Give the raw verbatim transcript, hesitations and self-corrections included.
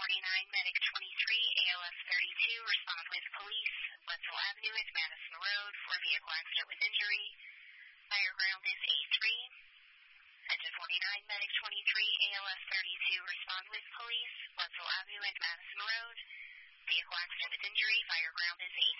forty-nine, Medic twenty-three, A L S thirty-two, respond with police. Wetzel Avenue is Madison Road for vehicle accident with injury. Fire ground is A three. Engine forty-nine, Medic twenty-three, A L S thirty-two, respond with police. Wetzel Avenue is Madison Road. Vehicle accident with injury. Fire ground is A